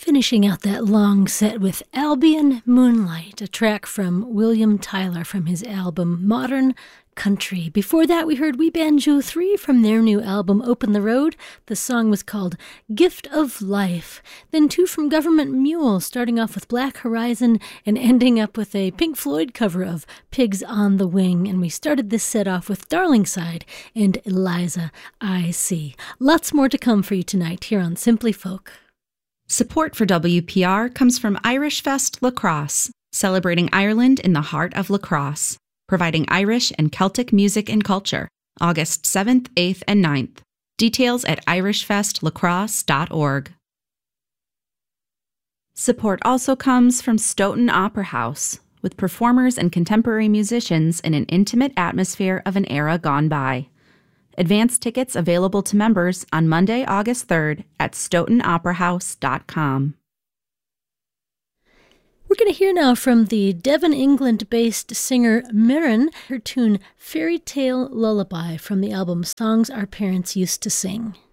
Finishing out that long set with Albion Moonlight, a track from William Tyler from his album Modern Country. Before that, we heard We Banjo 3 from their new album Open the Road. The song was called Gift of Life. Then two from Government Mule, starting off with Black Horizon and ending up with a Pink Floyd cover of Pigs on the Wing. And we started this set off with Darlingside and Eliza I See. Lots more to come for you tonight here on Simply Folk. Support for WPR comes from Irish Fest Lacrosse, celebrating Ireland in the heart of lacrosse, providing Irish and Celtic music and culture, August 7th, 8th, and 9th. Details at irishfestlacrosse.org. Support also comes from Stoughton Opera House, with performers and contemporary musicians in an intimate atmosphere of an era gone by. Advance tickets available to members on Monday, August 3rd at stoughtonoperahouse.com. We're going to hear now from the Devon, England-based singer Mirren, her tune Fairy Tale Lullaby from the album Songs Our Parents Used to Sing.